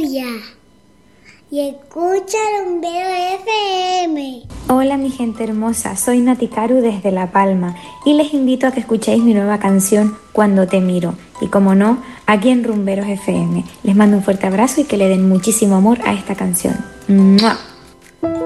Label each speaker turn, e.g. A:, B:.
A: tuya. Y escucha Rumbero FM.
B: Hola mi gente hermosa, soy Nati Caru desde La Palma y les invito a que escuchéis mi nueva canción Cuando te miro y como no, aquí en Rumberos FM. Les mando un fuerte abrazo y que le den muchísimo amor a esta canción. ¡Mua!